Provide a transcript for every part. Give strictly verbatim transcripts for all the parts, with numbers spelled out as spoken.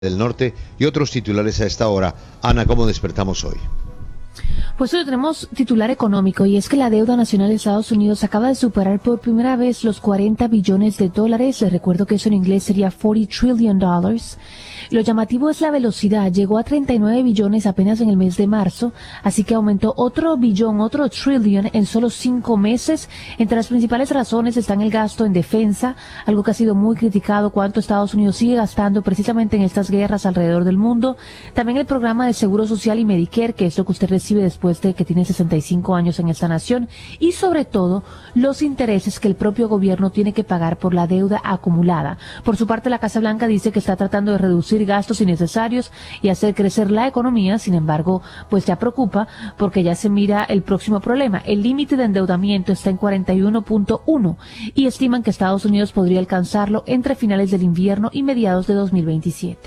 del Norte y otros titulares a esta hora. Ana, ¿cómo despertamos hoy? Pues hoy tenemos titular económico y es que la deuda nacional de Estados Unidos acaba de superar por primera vez los cuarenta billones de dólares. Les recuerdo que eso en inglés sería cuarenta trillion dollars. Lo llamativo es la velocidad. Llegó a treinta y nueve billones apenas en el mes de marzo, así que aumentó otro billón, otro trillion en solo cinco meses. Entre las principales razones están el gasto en defensa, algo que ha sido muy criticado, cuánto Estados Unidos sigue gastando precisamente en estas guerras alrededor del mundo. También el programa de Seguro Social y Medicare, que es lo que usted recibe después de que tiene sesenta y cinco años en esta nación, y sobre todo los intereses que el propio gobierno tiene que pagar por la deuda acumulada. Por su parte, la Casa Blanca dice que está tratando de reducir gastos innecesarios y hacer crecer la economía. Sin embargo, pues ya preocupa porque ya se mira el próximo problema. El límite de endeudamiento está en cuarenta y uno punto uno y estiman que Estados Unidos podría alcanzarlo entre finales del invierno y mediados de dos mil veintisiete.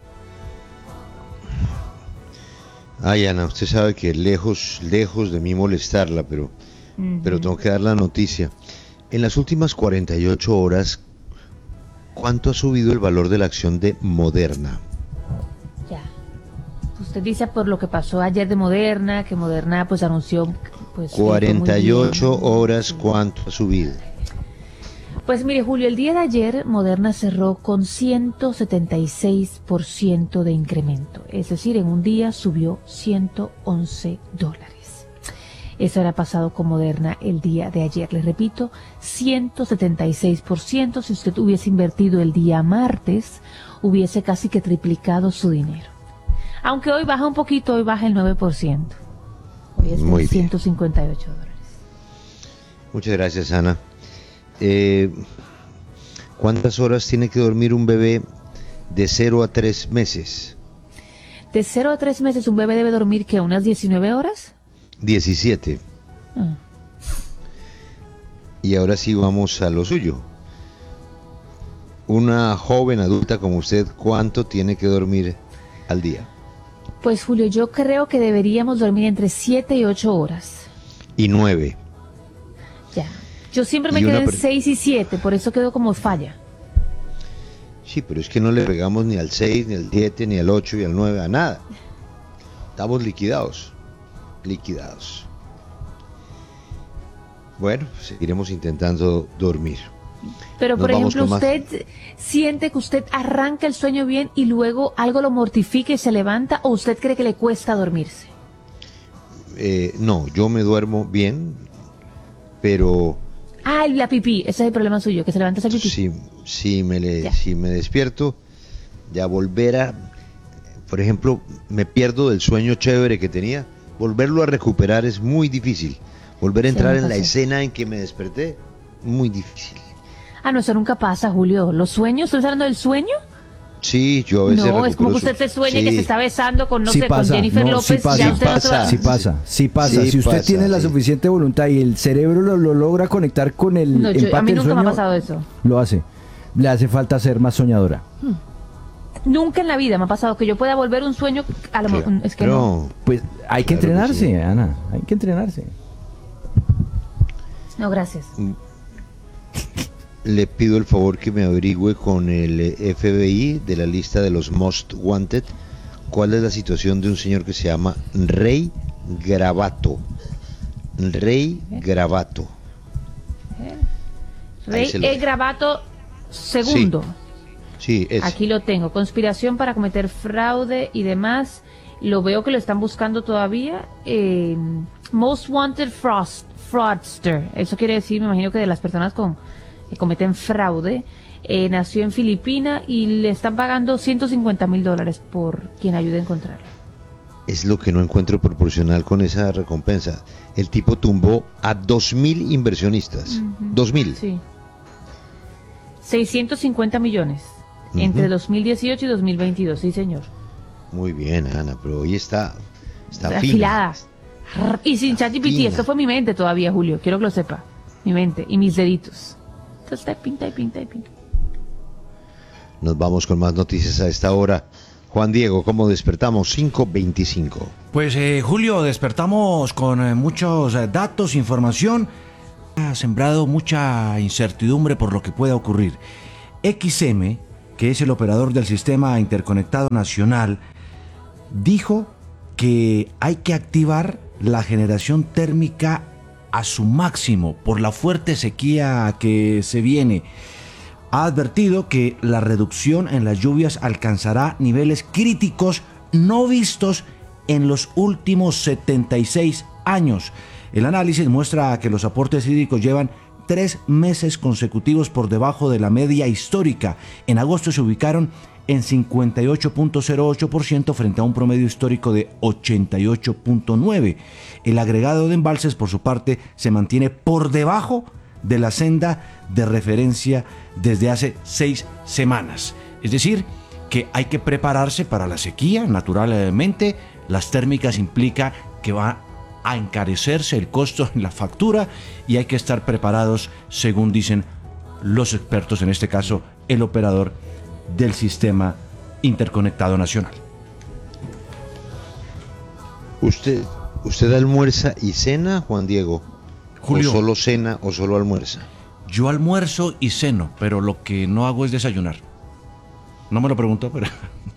Ay, Ana, usted sabe que lejos, lejos de mí molestarla, pero, uh-huh. pero tengo que dar la noticia. En las últimas cuarenta y ocho horas, ¿cuánto ha subido el valor de la acción de Moderna? Ya. Usted dice por lo que pasó ayer de Moderna, que Moderna pues anunció... pues cuarenta y ocho horas, ¿cuánto ha subido? Pues mire, Julio, el día de ayer Moderna cerró con ciento setenta y seis por ciento de incremento. Es decir, en un día subió ciento once dólares. Eso era pasado con Moderna el día de ayer. Les repito, ciento setenta y seis por ciento. Si usted hubiese invertido el día martes, hubiese casi que triplicado su dinero. Aunque hoy baja un poquito, hoy baja el nueve por ciento. Hoy es de ciento cincuenta y ocho dólares. Muchas gracias, Ana. Eh, ¿Cuántas horas tiene que dormir un bebé de cero a tres meses? De cero a tres meses un bebé debe dormir, ¿qué? ¿Unas diecinueve horas? diecisiete. Ah. Y ahora sí vamos a lo suyo. Una joven adulta como usted, ¿cuánto tiene que dormir al día? Pues Julio, yo creo que deberíamos dormir entre siete y ocho horas. Y nueve. Ya. Yo siempre me quedé en seis y siete, por eso quedó como falla. Sí, pero es que no le pegamos ni al seis, ni al siete, ni al ocho y al nueve, a nada. Estamos liquidados. Liquidados. Bueno, seguiremos intentando dormir. Pero, por ejemplo, ¿usted siente que usted arranca el sueño bien y luego algo lo mortifica y se levanta, o usted cree que le cuesta dormirse? Eh, no, yo me duermo bien, pero... Ah, la pipí, ese es el problema suyo, que se levanta esa pipí. Si, si, me le, si me despierto, ya volver a... Por ejemplo, me pierdo del sueño chévere que tenía, volverlo a recuperar es muy difícil. Volver a entrar sí, en la escena en que me desperté, muy difícil. Ah, no, eso nunca pasa, Julio. ¿Los sueños? ¿Estás hablando del sueño? Sí, yo a veces No, es como que usted se sueña sí. que se está besando con, no sí sé, pasa, con Jennifer no, López. Sí pasa, ya usted sí, pasa, no sí pasa, sí pasa. Sí si usted pasa, tiene la sí. suficiente voluntad y el cerebro lo, lo logra conectar con el no, yo, empate a mí del nunca sueño, me ha pasado eso. Lo hace. Le hace falta ser más soñadora. Hmm. Nunca en la vida me ha pasado que yo pueda volver un sueño a lo claro, es que no. no. Pues hay que claro entrenarse, que sí. Ana, hay que entrenarse. No, gracias. Le pido el favor que me averigüe con el F B I de la lista de los Most Wanted cuál es la situación de un señor que se llama Rey Gravato. Rey Gravato. Rey E. Gravato segundo. Sí, sí, aquí lo tengo. Conspiración para cometer fraude y demás. Lo veo que lo están buscando todavía. Eh, Most Wanted Frost, Fraudster. Eso quiere decir, me imagino que de las personas con que cometen fraude. Eh, nació en Filipinas y le están pagando ciento cincuenta mil dólares por quien ayude a encontrarlo. Es lo que no encuentro proporcional con esa recompensa. El tipo tumbó a dos mil inversionistas. Uh-huh. dos mil. Sí. seiscientos cincuenta millones uh-huh. entre dos mil dieciocho y dos mil veintidós, sí señor. Muy bien, Ana, pero hoy está, está afilada. Y sin ChatGPT, esto fue mi mente todavía, Julio, quiero que lo sepa. Mi mente y mis deditos. Entonces, typing, typing, typing. Nos vamos con más noticias a esta hora. Juan Diego, ¿cómo despertamos? cinco veinticinco. Pues eh, Julio, despertamos con eh, muchos eh, datos, información. Ha sembrado mucha incertidumbre por lo que pueda ocurrir. X M que es el operador del Sistema Interconectado Nacional, dijo que hay que activar la generación térmica a su máximo por la fuerte sequía que se viene. Ha advertido que la reducción en las lluvias alcanzará niveles críticos no vistos en los últimos setenta y seis años. El análisis muestra que los aportes hídricos llevan tres meses consecutivos por debajo de la media histórica. En agosto se ubicaron en cincuenta y ocho punto cero ocho por ciento frente a un promedio histórico de ochenta y ocho punto nueve por ciento. El agregado de embalses, por su parte, se mantiene por debajo de la senda de referencia desde hace seis semanas. Es decir, que hay que prepararse para la sequía, naturalmente. Las térmicas implica que va a encarecerse el costo en la factura y hay que estar preparados, según dicen los expertos, en este caso el operador del Sistema Interconectado Nacional. ¿Usted, usted almuerza y cena, Juan Diego? Julio, ¿O solo cena o solo almuerza? Yo almuerzo y ceno, pero lo que no hago es desayunar. No me lo preguntó, pero...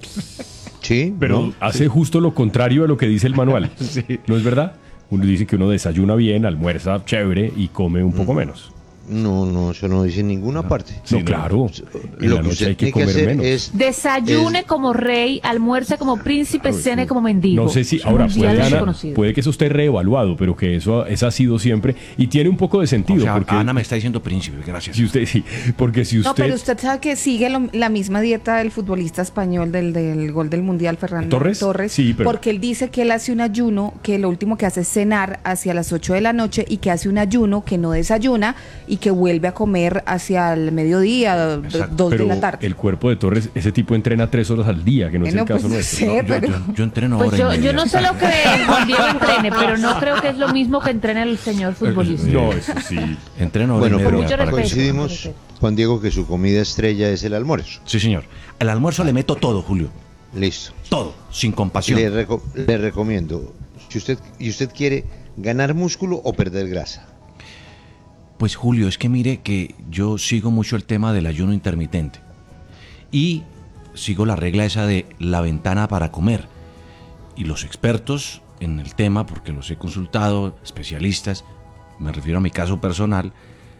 Sí, pero ¿no? hace justo lo contrario a lo que dice el manual. Sí. ¿No es verdad? Uno dice que uno desayuna bien, almuerza chévere y come un poco menos. No, no, eso no dice en ninguna parte. Sí, no, claro. En Lo la que noche usted hay que tiene que comer hacer menos. es... Desayune es- como rey, almuerce como príncipe, cene como mendigo. No sé si Es ahora mundial puede, Ana, reconocido. puede que eso esté reevaluado, pero que eso, eso ha sido siempre y tiene un poco de O sentido. sea, porque Ana me está diciendo príncipe, gracias. si usted sí, porque si No, usted, pero usted sabe que sigue lo- la misma dieta del futbolista español del, del gol del Mundial, Fernando ¿Torres? Sí, pero- porque él dice que él hace un ayuno, que lo último que hace es cenar hacia las ocho de la noche y que hace un ayuno, que no desayuna y que vuelve a comer hacia el mediodía, Exacto. dos pero de la tarde. el cuerpo de Torres, ese tipo entrena tres horas al día, que no es Bueno, el caso pues, nuestro. sí, No, yo, pero- yo- yo entreno Pues hora yo, y yo media. no sé lo que Juan Diego entrene, pero no creo que es lo mismo que entrene el señor futbolista. No, eso sí. Entreno hora Bueno, y pero media mucho para- respeto. coincidimos, Juan Diego, que su comida estrella es el almuerzo. Sí, señor. El almuerzo le meto todo, Julio. Listo. Todo, sin compasión. Le, reco- le recomiendo, si usted, y usted quiere ganar músculo o perder grasa. Pues Julio, es que mire que yo sigo mucho el tema del ayuno intermitente y sigo la regla esa de la ventana para comer. Y los expertos en el tema, porque los he consultado, especialistas, me refiero a mi caso personal,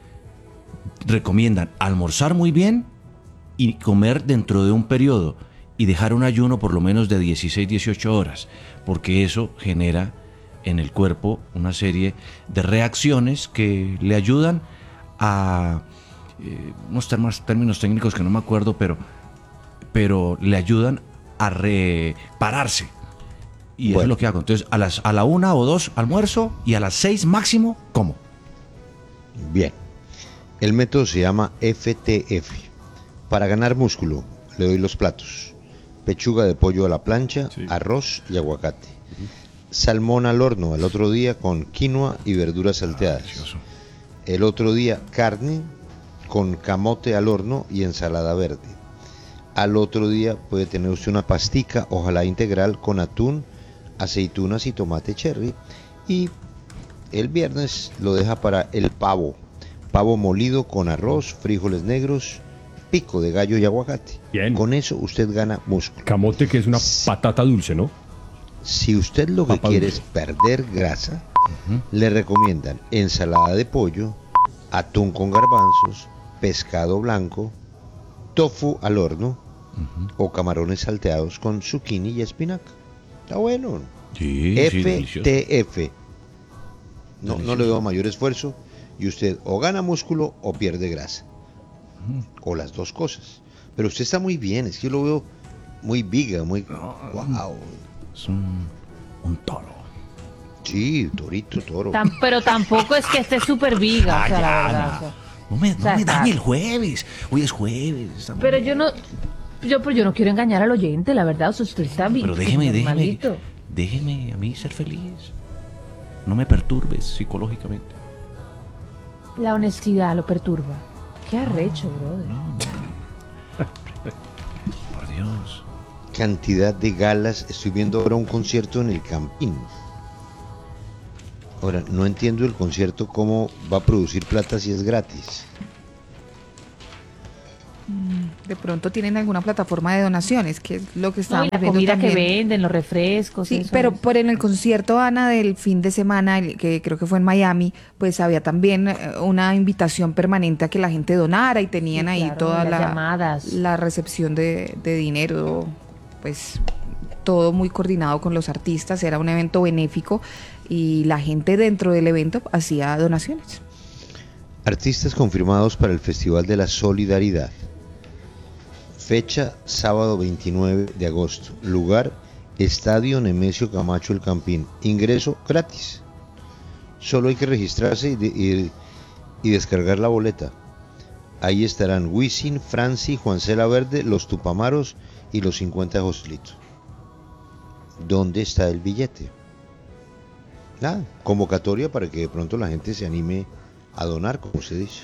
recomiendan almorzar muy bien y comer dentro de un periodo y dejar un ayuno por lo menos de dieciséis, dieciocho horas, porque eso genera en el cuerpo una serie de reacciones que le ayudan a eh, unos termos- términos técnicos que no me acuerdo, pero, pero le ayudan a repararse. Y eso Bueno. es lo que hago. Entonces, a las a la una o dos almuerzo y a las seis máximo como. Bien. El método se llama F T F. Para ganar músculo, le doy los platos. Pechuga de pollo a la plancha, Sí. arroz y aguacate. Salmón al horno al otro día con quinoa y verduras salteadas. Delicioso. El otro día carne con camote al horno y ensalada verde. Al otro día puede tener usted una pastica, ojalá integral, con atún, aceitunas y tomate cherry. Y el viernes lo deja para el pavo. Pavo molido con arroz, frijoles negros, pico de gallo y aguacate. Bien. Con eso usted gana músculo. Camote, que es una patata dulce, ¿no? Si usted lo que Papa quiere dulce. es perder grasa, le recomiendan ensalada de pollo, atún con garbanzos, pescado blanco, tofu al horno o camarones salteados con zucchini y espinaca. Está bueno. Sí, sí, F delicioso. T F. No, no le veo mayor esfuerzo y usted o gana músculo o pierde grasa. O las dos cosas. Pero usted está muy bien, es que yo lo veo muy viga, muy... Wow. Es un, un toro. Sí, torito, toro. Tam- pero tampoco es que esté súper viga, o sea, Ay, la Ana, verdad, o sea. No me, no O sea, me está- dañe el jueves. Hoy es jueves. estamos- Pero yo no, yo, pero yo no quiero engañar al oyente, la verdad, o sea, usted está bien. Pero déjeme, déjeme, normalito. déjeme a mí ser feliz. No me perturbes psicológicamente. La honestidad lo perturba. Qué arrecho, brother. Por Dios. Cantidad de galas. Estoy viendo ahora un concierto en el Campín. Ahora, no entiendo el concierto cómo va a producir plata si es gratis. De pronto tienen alguna plataforma de donaciones, que es lo que No, estábamos y la viendo comida también. que venden, los refrescos. Sí, eso pero es. por en el concierto, Ana, del fin de semana, el- que creo que fue en Miami, pues había también eh, una invitación permanente a que la gente donara y tenían Sí, ahí claro, toda las la, llamadas. la recepción de, de dinero, pues todo muy coordinado con los artistas, era un evento benéfico y la gente dentro del evento hacía donaciones. Artistas confirmados para el Festival de la Solidaridad. Fecha sábado veintinueve de agosto. Lugar Estadio Nemesio Camacho El Campín. Ingreso gratis. Solo hay que registrarse y, de- y- y descargar la boleta. Ahí estarán Wisin, Franci, Juancela Verde, Los Tupamaros y los cincuenta de Joselito. ¿Dónde está el billete? Nada, convocatoria para que de pronto la gente se anime a donar, como se dice.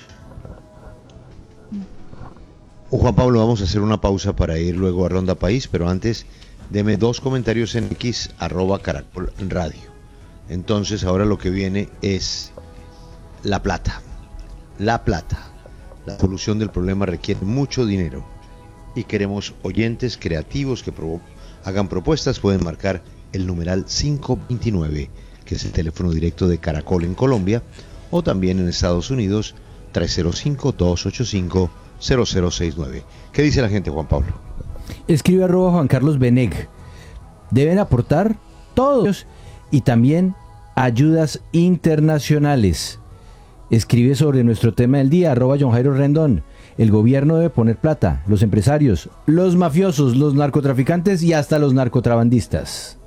Oh, Juan Pablo, vamos a hacer una pausa para ir luego a Ronda País, pero antes deme dos comentarios en X, arroba Caracol Radio. Entonces ahora lo que viene es la plata. La plata. La solución del problema requiere mucho dinero y queremos oyentes creativos que provo- hagan propuestas. Pueden marcar el numeral cinco veintinueve, que es el teléfono directo de Caracol en Colombia, o también en Estados Unidos, tres cero cinco, dos ocho cinco, cero cero seis nueve. ¿Qué dice la gente, Juan Pablo? Escribe arroba Juan Carlos Beneg. Deben aportar todos y también ayudas internacionales. Escribe sobre nuestro tema del día, arroba John Jairo Rendón. El gobierno debe poner plata, los empresarios, los mafiosos, los narcotraficantes y hasta los narcotrabandistas.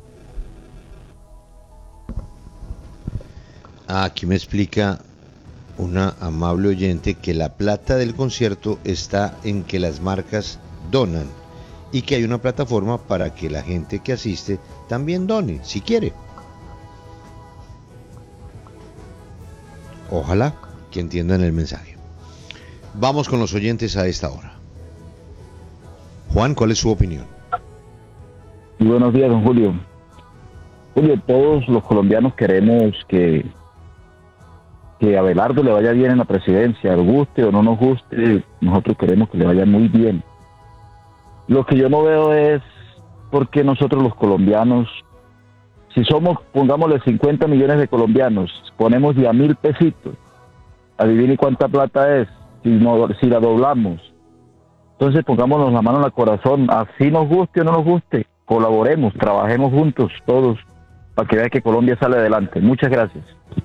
Ah, aquí me explica una amable oyente que la plata del concierto está en que las marcas donan y que hay una plataforma para que la gente que asiste también done, si quiere. Ojalá que entiendan el mensaje. Vamos con los oyentes a esta hora. Juan, ¿cuál es su opinión? Muy buenos días, don Julio. Julio, todos los colombianos queremos que, que a Abelardo le vaya bien en la presidencia, nos guste o no nos guste, nosotros queremos que le vaya muy bien. Lo que yo no veo es por qué nosotros los colombianos, si somos, pongámosle cincuenta millones de colombianos, ponemos ya mil pesitos, adivine cuánta plata es, si, no, si la doblamos. Entonces pongámonos la mano en el corazón, así nos guste o no nos guste, colaboremos, trabajemos juntos todos para que vean que Colombia sale adelante. Muchas gracias.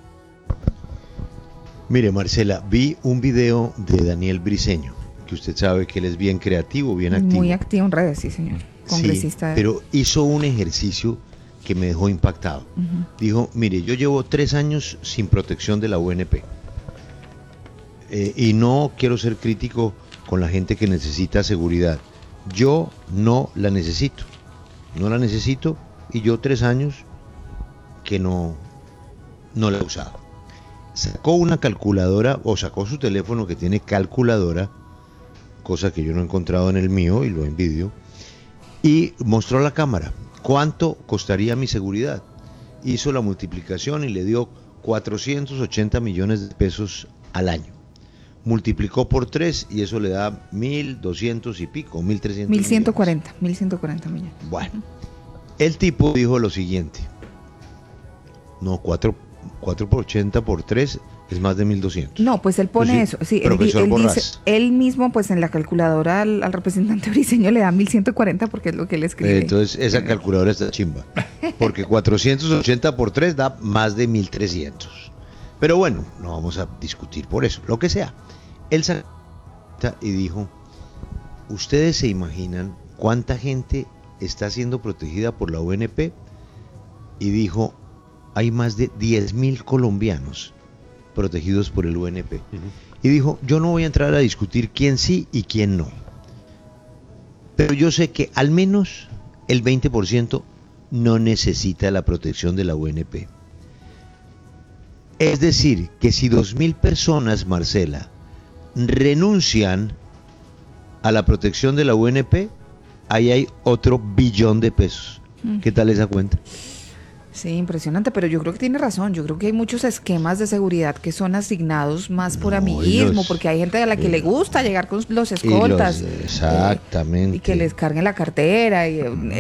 Mire, Marcela, vi un video de Daniel Briceño, que usted sabe que él es bien creativo, bien activo. Muy activo en redes, sí, señor. Congresista. Sí, pero hizo un ejercicio que me dejó impactado. Uh-huh. Dijo, mire, yo llevo tres años sin protección de la U N P. Eh, y no quiero ser crítico con la gente que necesita seguridad. Yo no la necesito. No la necesito y yo tres años que no, no la he usado. Sacó una calculadora o sacó su teléfono que tiene calculadora, cosa que yo no he encontrado en el mío y lo envidio, y mostró a la cámara cuánto costaría mi seguridad. Hizo la multiplicación y le dio cuatrocientos ochenta millones de pesos al año. Multiplicó por tres y eso le da mil doscientos y pico, mil trescientos mil ciento cuarenta, mil ciento cuarenta millones. Bueno, el tipo dijo lo siguiente. No, cuatro por ochenta por tres es más de mil doscientos. No, pues él pone Pues sí, eso. Sí, él, profesor él Borrás. dice, él mismo, pues en la calculadora al, al representante Briceño le da mil ciento cuarenta porque es lo que él escribe. Eh, Entonces esa calculadora está chimba. Porque cuatrocientos ochenta por tres da más de mil trescientos. Pero bueno, no vamos a discutir por eso, lo que sea. Él sacó y dijo, ¿ustedes se imaginan cuánta gente está siendo protegida por la U N P? Y dijo, hay más de diez mil colombianos protegidos por el U N P. Uh-huh. Y dijo, yo no voy a entrar a discutir quién sí y quién no. Pero yo sé que al menos el veinte por ciento no necesita la protección de la U N P. Es decir, que si dos mil personas, Marcela, renuncian a la protección de la U N P, ahí hay otro billón de pesos. ¿Qué tal esa cuenta? Sí, impresionante, pero yo creo que tiene razón. Yo creo que hay muchos esquemas de seguridad que son asignados más por No, amiguismo, los- porque hay gente a la que eh, le gusta llegar con los y los- escoltas. eh, exactamente. y que les carguen la cartera. Y, eh,